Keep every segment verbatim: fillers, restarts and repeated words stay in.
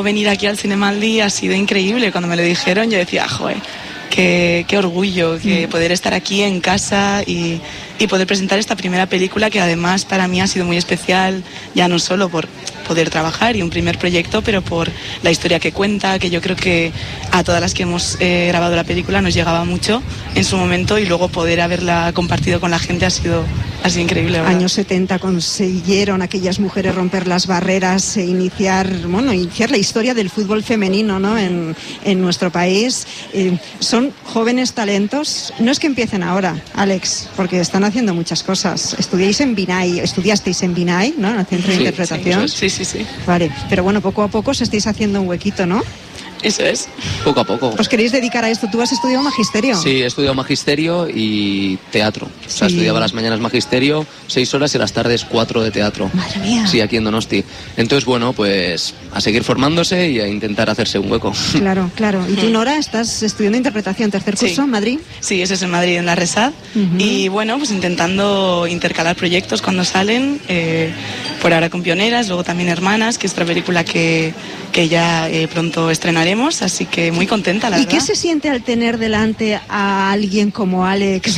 venir aquí al Cinemaldi ha sido increíble. Cuando me lo dijeron yo decía, joder, qué, qué orgullo que mm. poder estar aquí en casa y, y poder presentar esta primera película, que además para mí ha sido muy especial, ya no solo por poder trabajar y un primer proyecto, pero por la historia que cuenta, que yo creo que a todas las que hemos eh, grabado la película nos llegaba mucho en su momento, y luego poder haberla compartido con la gente ha sido, ha sido increíble, ¿verdad? Años setenta consiguieron aquellas mujeres romper las barreras e iniciar, bueno, iniciar la historia del fútbol femenino, ¿no? en, en nuestro país. Eh, son jóvenes talentos, no es que empiecen ahora, Alex, porque están haciendo muchas cosas. Estudiáis en BINAI, estudiasteis en BINAI, ¿no? En el Centro sí, de Interpretación. Sí, sí, sí. Vale, pero bueno, poco a poco os estáis haciendo un huequito, ¿no? Eso es. Poco a poco. ¿Os queréis dedicar a esto? ¿Tú has estudiado magisterio? Sí, he estudiado magisterio y teatro. O sea, sí. Estudiaba las mañanas magisterio, seis horas, y las tardes cuatro de teatro. Madre mía. Sí, aquí en Donosti. Entonces, bueno, pues a seguir formándose y a intentar hacerse un hueco. Claro, claro. ¿Y tú, Nora, estás estudiando interpretación, tercer curso sí. en Madrid? Sí, eso es en Madrid, en la RESAD. Uh-huh. Y bueno, pues intentando intercalar proyectos cuando salen. Eh, por ahora con Pioneras, luego también Hermanas, que es otra película que, que ya eh, pronto estrenaremos. Así que muy contenta, la ¿Y verdad. qué se siente al tener delante a alguien como Alex,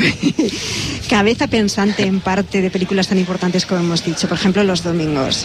cabeza pensante en parte de películas tan importantes como hemos dicho? Por ejemplo, Los Domingos.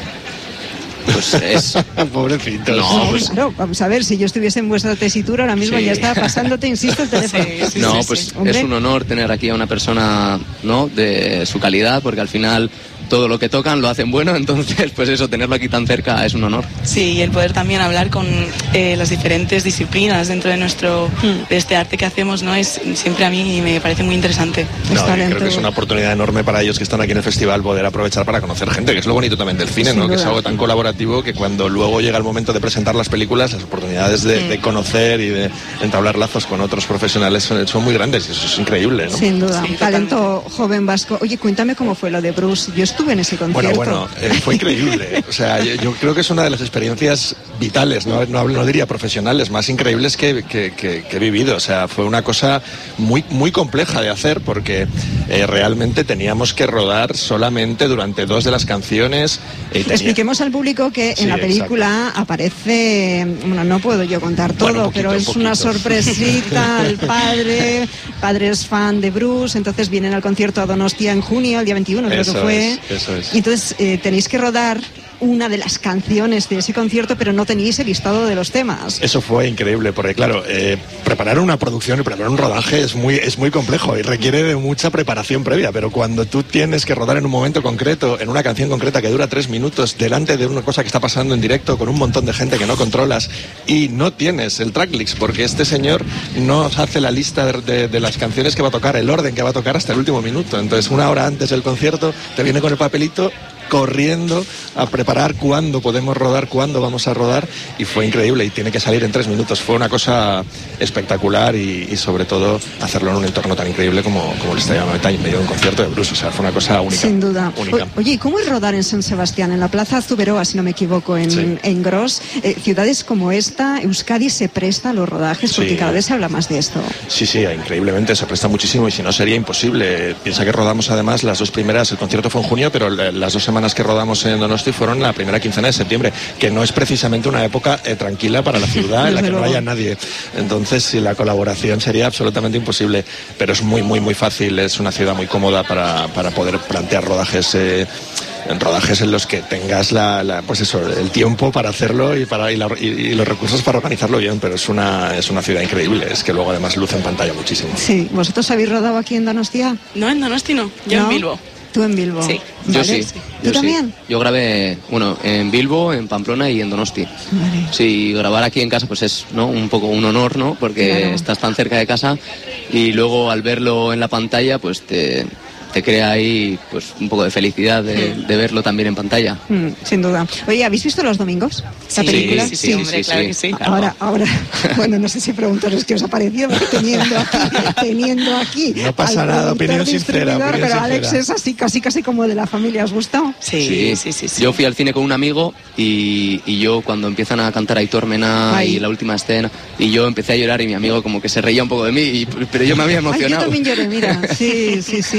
Pues es... Pobrecito. No, pues... Claro, vamos a ver, si yo estuviese en vuestra tesitura ahora mismo sí. ya estaba pasándote, insisto, el teléfono. Sí, sí, no, sí, pues sí. es un honor tener aquí a una persona, ¿no?, de su calidad, porque al final todo lo que tocan lo hacen bueno, entonces pues eso, tenerlo aquí tan cerca es un honor. Sí, y el poder también hablar con eh, las diferentes disciplinas dentro de nuestro mm. de este arte que hacemos, ¿no? Es siempre a mí me parece muy interesante. No, creo que es una oportunidad enorme para ellos que están aquí en el festival poder aprovechar para conocer gente, que es lo bonito también del cine, Sin ¿no? duda. Que es algo tan colaborativo que cuando luego llega el momento de presentar las películas, las oportunidades de, mm. de conocer y de entablar lazos con otros profesionales son, son muy grandes, y eso es increíble, ¿no? Sin duda, sí, talento totalmente. Joven vasco. Oye, cuéntame cómo fue lo de Bruce. Yo estuve en ese concierto. Bueno, bueno, eh, fue increíble. O sea, yo, yo creo que es una de las experiencias vitales, no, no, no diría profesionales, más increíbles que, que, que, que he vivido. O sea, fue una cosa muy, muy compleja de hacer, porque eh, realmente teníamos que rodar solamente durante dos de las canciones. Eh, tenía... Expliquemos al público que en sí, la película exacto. aparece, bueno, no puedo yo contar todo, bueno, poquito, pero es una sorpresita. El padre, padre es fan de Bruce, entonces vienen al concierto a Donostia en junio, el día veintiuno creo eso que fue. Es, eso es. Y entonces eh, tenéis que rodar una de las canciones de ese concierto, pero no teníais el listado de los temas. Eso fue increíble, porque claro, eh, preparar una producción y preparar un rodaje es muy, es muy complejo y requiere de mucha preparación previa, pero cuando tú tienes que rodar en un momento concreto, en una canción concreta que dura tres minutos, delante de una cosa que está pasando en directo con un montón de gente que no controlas, y no tienes el tracklist, porque este señor no hace la lista de, de, de las canciones que va a tocar, el orden que va a tocar hasta el último minuto. Entonces, una hora antes del concierto, te viene con el papelito corriendo a preparar cuándo podemos rodar, cuándo vamos a rodar, y fue increíble, y tiene que salir en tres minutos. Fue una cosa espectacular, y, y sobre todo hacerlo en un entorno tan increíble como, como el Estadio Anoeta, en medio de un concierto de Bruce. O sea, fue una cosa única. Sin duda. Única. O, oye, ¿y cómo es rodar en San Sebastián, en la Plaza Zuberoa, si no me equivoco, en, sí. en Gros? Eh, ciudades como esta, Euskadi se presta a los rodajes, porque sí. cada vez se habla más de esto. Sí, sí, increíblemente, se presta muchísimo, y si no sería imposible. Piensa que rodamos además las dos primeras, el concierto fue en junio, pero las dos semanas que rodamos en Donosti fueron la primera quincena de septiembre, que no es precisamente una época eh, tranquila para la ciudad en la que no haya nadie. Entonces, sí, la colaboración sería absolutamente imposible, pero es muy, muy, muy fácil. Es una ciudad muy cómoda para, para poder plantear rodajes eh, en rodajes en los que tengas la, la, pues eso, el tiempo para hacerlo y, para, y, la, y, y los recursos para organizarlo bien, pero es una, es una ciudad increíble, es que luego además luce en pantalla muchísimo. Sí, ¿vosotros habéis rodado aquí en Donostia? No, en Donosti no, yo ¿No? en Bilbo. ¿Tú en Bilbo? Sí. ¿Vale? Yo sí. ¿Tú yo también? Sí. Yo grabé, bueno, en Bilbo, en Pamplona y en Donosti. Vale. Sí, grabar aquí en casa pues es, ¿no?, un poco un honor, ¿no?, porque claro. estás tan cerca de casa, y luego al verlo en la pantalla pues te... te crea ahí pues un poco de felicidad de, mm. de verlo también en pantalla. Mm, sin duda. Oye, ¿habéis visto Los Domingos? Sí, la película. Sí, sí, sí, hombre, sí, claro sí. que sí. Claro. Ahora, ahora, bueno, no sé si preguntaros qué os ha parecido, teniendo aquí, teniendo aquí. No pasa nada, opinión sincera. Opinión pero sincera. Alex es así, casi, casi como de la familia. ¿Os gustó? Sí, sí, sí. sí, sí. Yo fui al cine con un amigo y, y yo cuando empiezan a cantar Aitor Mena Ay. y la última escena, y yo empecé a llorar y mi amigo como que se reía un poco de mí, y, pero yo me había emocionado. Ay, yo también lloré, mira. Sí, sí, sí, yo también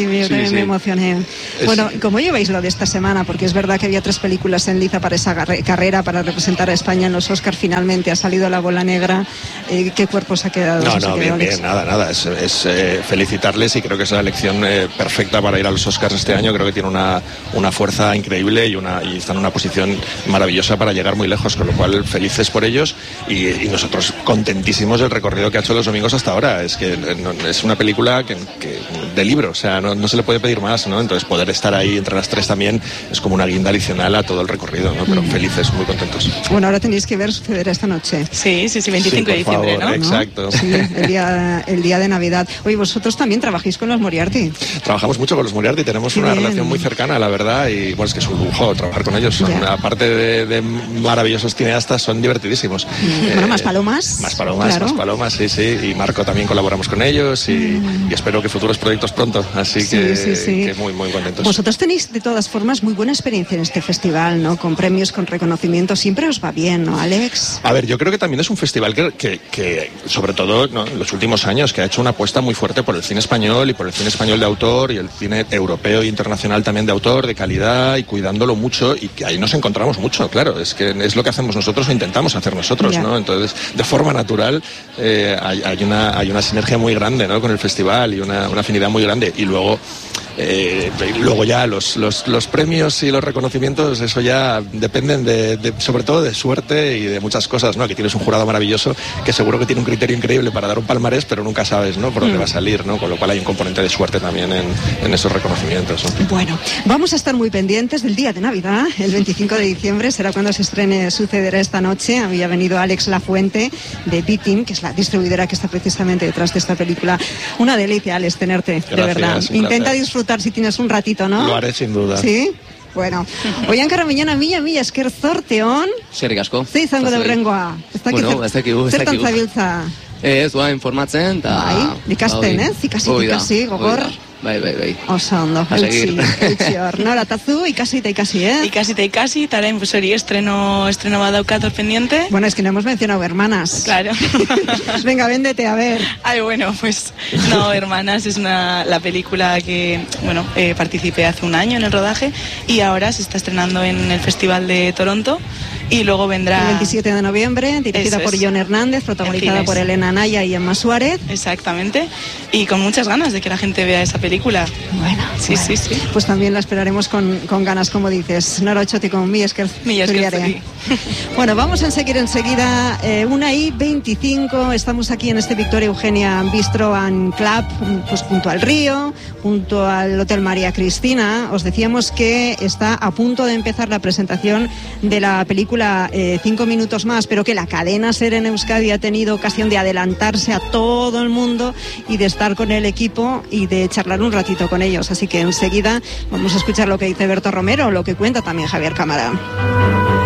me, sí. me emocioné. Es... Bueno, ¿cómo lleváis lo de esta semana? Porque es verdad que había tres películas en liza para esa carrera, para representar a España en los Oscars. Finalmente ha salido La Bola Negra. Eh, ¿Qué cuerpo se ha quedado? No, se no, quedado, bien, Alex? bien, nada, nada. Es, es eh, felicitarles y creo que es la elección eh, perfecta para ir a los Oscars este año. Creo que tiene una, una fuerza increíble y, una, y están en una posición maravillosa para llegar muy lejos, con lo cual felices por ellos y, y nosotros contentísimos del recorrido que ha hecho los domingos hasta ahora. Es que no, es una película que, que de libro, o sea, no, no se le puede pedir más, ¿no? Entonces poder estar ahí entre las tres también es como una guinda adicional a todo el recorrido, ¿no? Pero felices, muy contentos. Bueno, ahora tenéis que ver Sucederá esta noche. Sí, sí, sí, veinticinco Sí, de diciembre, favor, ¿no? Exacto. Sí, el día, el día de Navidad. Oye, vosotros también trabajáis con los Moriarty. Trabajamos mucho con los Moriarty, tenemos Qué una bien. relación muy cercana, la verdad, y bueno, es que es un lujo trabajar con ellos. Son, Ya. aparte de, de maravillosos cineastas, son divertidísimos. Bueno, Eh, más palomas. Más palomas, Claro. más palomas, sí, sí. Y Marco también colaboramos con ellos y, mm. y espero que futuros proyectos pronto. Así Sí, que, sí, sí. que muy, muy contentos. Vosotros tenéis de todas formas muy buena experiencia en este festival, ¿no? Con premios, con reconocimiento. Siempre os va bien, ¿no, Alex? A ver, yo creo que también es un festival que, que, que sobre todo, ¿no?, en los últimos años, que ha hecho una apuesta muy fuerte por el cine español y por el cine español de autor y el cine europeo e internacional también de autor, de calidad y cuidándolo mucho, y que ahí nos encontramos mucho, claro. Es que es lo que hacemos nosotros o intentamos hacer nosotros, Ya. ¿no? Entonces, de forma natural, eh, hay, hay, una, hay una sinergia muy grande, ¿no?, con el festival y una, una afinidad muy grande. Y luego... Eh, luego ya los, los, los premios y los reconocimientos, eso ya dependen de, de, sobre todo de suerte y de muchas cosas, ¿no? Aquí tienes un jurado maravilloso que seguro que tiene un criterio increíble para dar un palmarés, pero nunca sabes, ¿no?, por dónde mm. va a salir, ¿no? Con lo cual hay un componente de suerte también en, en esos reconocimientos, ¿no? Bueno, vamos a estar muy pendientes del día de Navidad. El veinticinco de diciembre será cuando se estrene Sucederá esta noche. Había venido Alex Lafuente de B-Team, que es la distribuidora que está precisamente detrás de esta película. Una delicia, Alex, tenerte, Gracias, de verdad. Intenta placer. disfrutar si tienes un ratito, ¿no? Lo haré sin duda. Sí? Bueno, oian karamiñana mila mila esker zorteon. Eskerrik asko. Ze izango da hurrengoa? Ez dakit Bueno, ez dakigu, ez zertan dakigu. zabiltza? Ez doa informatzen, eta... Bai, ikasten, ez? Ikasi, Hoi da, ikasi, gogor. hoi da. Bai, bai, bai. Oso ondo, A eutxi, seguir. eutxi hor. Nora, eta zu, ikasi eta ikasi, eh? Ikasi eta ikasi, eta orain pues hori estreno, estreno bat daukat hor pendiente. Bueno, es que no hemos mencionado Hermanas. Claro. Venga, véndete, a ver. Ay, bueno, pues no, Hermanas es una, la película que, bueno, eh, participé hace un año en el rodaje y ahora se está estrenando en el Festival de Toronto y luego vendrá... El veintisiete de noviembre, dirigida Eso por es. John Hernández, protagonizada cines. por Elena Anaya y Emma Suárez. Exactamente. Y con muchas ganas de que la gente vea esa película. Bueno, Sí, bueno. sí, sí. Pues también la esperaremos con, con ganas, como dices. Nora Ochoti con mi esker Mila esker zuriare. zuri. Bueno, vamos a seguir enseguida. Eh, una y veinticinco. Estamos aquí en este Victoria Eugenia Bistro and Club, pues junto al río, junto al Hotel María Cristina. Os decíamos que está a punto de empezar la presentación de la película eh, Cinco minutos más, pero que la cadena SER en Euskadi ha tenido ocasión de adelantarse a todo el mundo y de estar con el equipo y de charlar un ratito con ellos. Así que enseguida vamos a escuchar lo que dice Berto Romero, lo que cuenta también Javier Cámara.